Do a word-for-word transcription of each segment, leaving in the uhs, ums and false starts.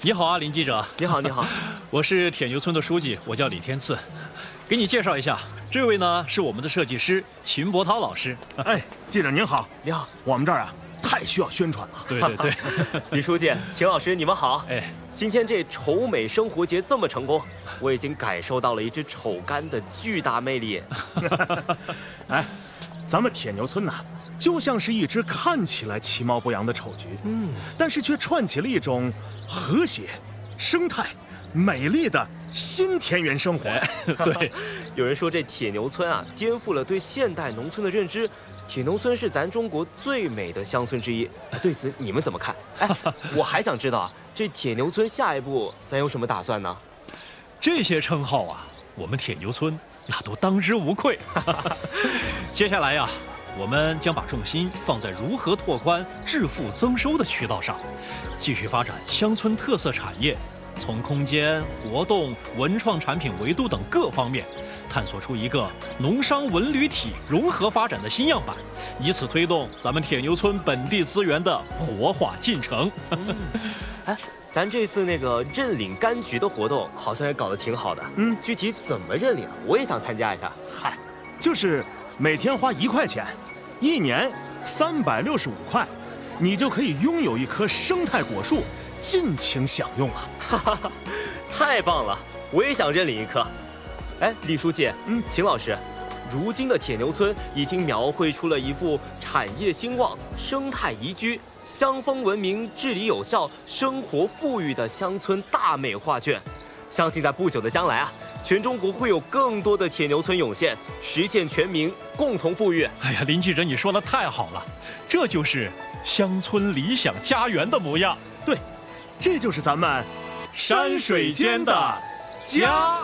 你好啊，林记者。 你好，你好， 我是铁牛村的书记，我叫李天赐。给你介绍一下，这位呢是我们的设计师秦伯涛老师。 哎，记者您好， 你好， 我们这儿啊太需要宣传了。 对对对， 李书记、秦老师，你们好。 哎， 今天这丑美生活节这么成功，我已经感受到了一只丑柑的巨大魅力。 哎，咱们铁牛村呐、就像是一只看起来其貌不扬的丑菊，嗯，但是却串起了一种和谐、生态、美丽的新田园生活。 哎、对， 有人说这铁牛村啊，颠覆了对现代农村的认知。铁牛村是咱中国最美的乡村之一，对此你们怎么看？哎，我还想知道啊，这铁牛村下一步咱有什么打算呢？ 这些称号啊，我们铁牛村那都当之无愧。接下来呀、啊，我们将把重心放在如何拓宽致富增收的渠道上，继续发展乡村特色产业，从空间、活动、文创产品维度等各方面，探索出一个农商文旅体融合发展的新样板，以此推动咱们铁牛村本地资源的活化进程。 嗯、哎，咱这次那个认领柑橘的活动好像也搞得挺好的。嗯，具体怎么认领，我也想参加一下。 嗨，就是每天花一块钱，一年三百六十五块，你就可以拥有一棵生态果树，尽情享用了。 哈哈哈，太棒了！我也想认领一棵。哎，李书记，嗯，秦老师，如今的铁牛村已经描绘出了一幅产业兴旺、生态宜居、乡风文明、治理有效、生活富裕的乡村大美画卷。相信在不久的将来啊，全中国会有更多的铁牛村涌现，实现全民共同富裕。 哎呀，林记者，你说的太好了，这就是乡村理想家园的模样。 对，这就是咱们山水间的家。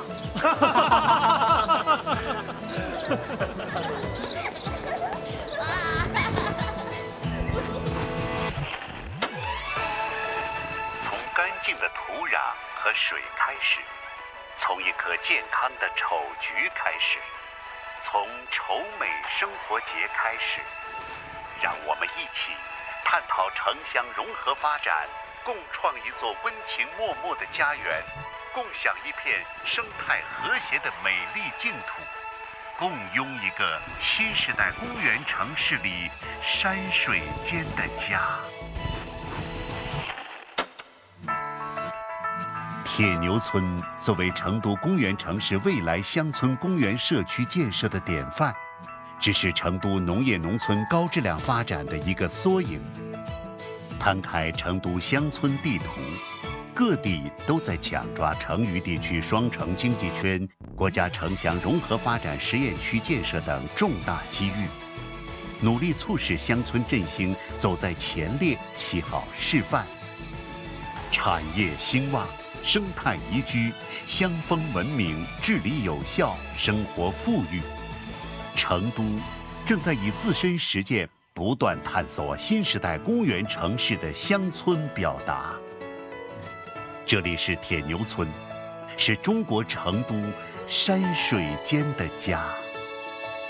从干净的土壤和水开始，从一棵健康的丑菊开始，从丑美生活节开始，让我们一起探讨城乡融合发展，共创一座温情脉脉的家园，共享一片生态和谐的美丽净土，共拥一个新时代公园城市里山水间的家。铁牛村作为成都公园城市未来乡村公园社区建设的典范，只是成都农业农村高质量发展的一个缩影。摊开成都乡村地图，各地都在抢抓成渝地区双城经济圈、国家城乡融合发展实验区建设等重大机遇，努力促使乡村振兴走在前列，起好示范。产业兴旺，生态宜居，乡风文明，治理有效，生活富裕。成都正在以自身实践不断探索新时代公园城市的乡村表达。这里是铁牛村，是中国成都山水间的家。